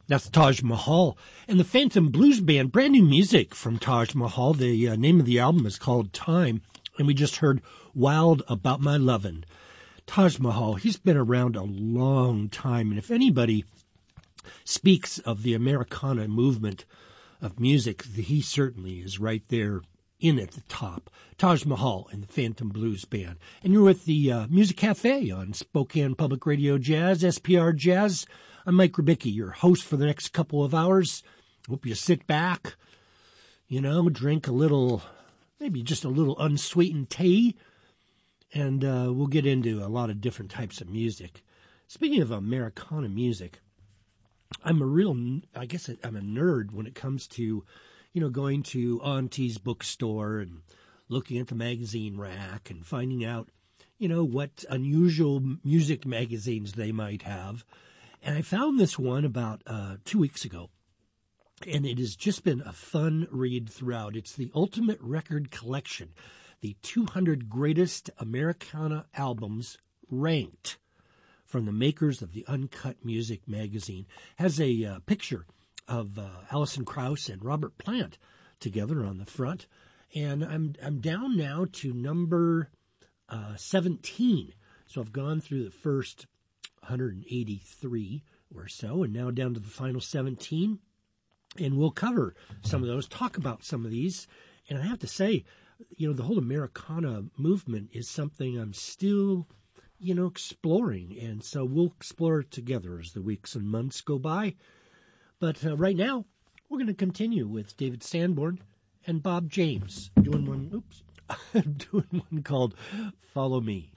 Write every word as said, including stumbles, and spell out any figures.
That's Taj Mahal and the Phantom Blues Band. Brand new music from Taj Mahal. The uh, name of the album is called Time, and we just heard Wild About My Lovin'. Taj Mahal, he's been around a long time, and if anybody speaks of the Americana movement of music, he certainly is right there in at the top. Taj Mahal and the Phantom Blues Band. And you're with the uh, Music Cafe on Spokane Public Radio Jazz, S P R Jazz. I'm Mike Ribicki, your host for the next couple of hours. Hope you sit back, you know, drink a little, maybe just a little unsweetened tea, and uh, we'll get into a lot of different types of music. Speaking of Americana music, I'm a real, I guess I'm a nerd when it comes to, you know, going to Auntie's bookstore and looking at the magazine rack and finding out, you know, what unusual music magazines they might have. And I found this one about uh, two weeks ago, and it has just been a fun read throughout. It's the Ultimate Record Collection, the two hundred Greatest Americana Albums Ranked, from the makers of the Uncut Music magazine. Has a uh, picture of uh, Alison Krauss and Robert Plant together on the front. And I'm I'm down now to number uh, seventeen. So I've gone through the first one hundred eighty-three or so, and now down to the final seventeen. And we'll cover some of those, talk about some of these. And I have to say, you know, the whole Americana movement is something I'm still, you know, exploring. And so we'll explore it together as the weeks and months go by. But uh, right now, we're going to continue with David Sanborn and Bob James doing one, oops, doing one called Follow Me.